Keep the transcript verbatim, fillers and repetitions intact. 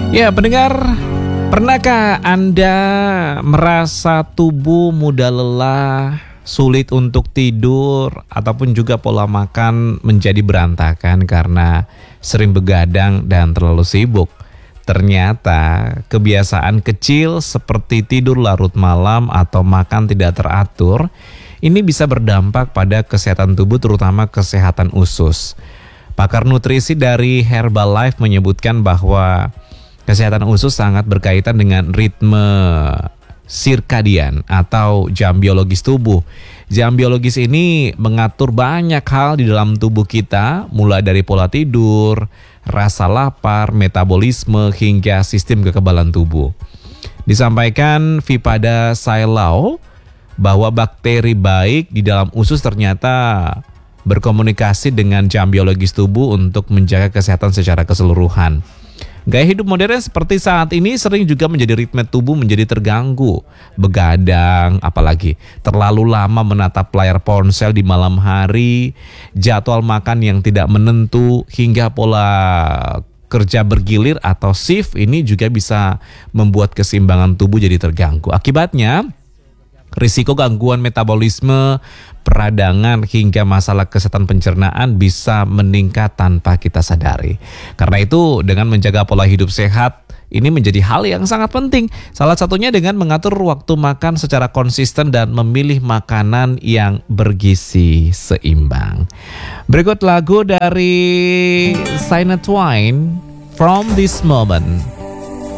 Ya, pendengar, pernahkah Anda merasa tubuh mudah lelah, sulit untuk tidur, ataupun juga pola makan menjadi berantakan karena sering begadang dan terlalu sibuk? Ternyata kebiasaan kecil seperti tidur larut malam atau makan tidak teratur ini bisa berdampak pada kesehatan tubuh, terutama kesehatan usus. Pakar nutrisi dari Herbalife menyebutkan bahwa kesehatan usus sangat berkaitan dengan ritme sirkadian atau jam biologis tubuh. Jam biologis ini mengatur banyak hal di dalam tubuh kita, mulai dari pola tidur, rasa lapar, metabolisme, hingga sistem kekebalan tubuh. Disampaikan Vipada Sailao bahwa bakteri baik di dalam usus ternyata berkomunikasi dengan jam biologis tubuh untuk menjaga kesehatan secara keseluruhan. Gaya hidup modern seperti saat ini sering juga menjadi ritme tubuh menjadi terganggu. Begadang, apalagi terlalu lama menatap layar ponsel di malam hari, jadwal makan yang tidak menentu, hingga pola kerja bergilir atau shift ini juga bisa membuat keseimbangan tubuh jadi terganggu. Akibatnya, risiko gangguan metabolisme, peradangan, hingga masalah kesehatan pencernaan bisa meningkat tanpa kita sadari. Karena itu, dengan menjaga pola hidup sehat, ini menjadi hal yang sangat penting. Salah satunya dengan mengatur waktu makan secara konsisten dan memilih makanan yang bergizi seimbang. Berikut lagu dari Shania Twain, From This Moment.